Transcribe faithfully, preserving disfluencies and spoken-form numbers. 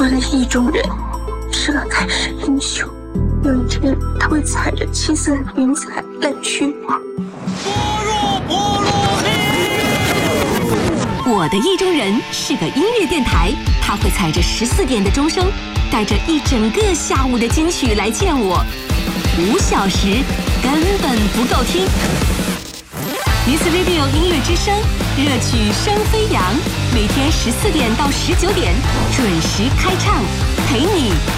我的意中人是个盖世英雄，有一天他会踩着七色云彩来娶我。 我的意中人是个音乐电台，他会踩着十四点的钟声，带着一整个下午的金曲来见我。五小时根本不够听。Miss Radio 音乐之声，热曲声飞扬，每天十四点到十九点准时开唱，陪你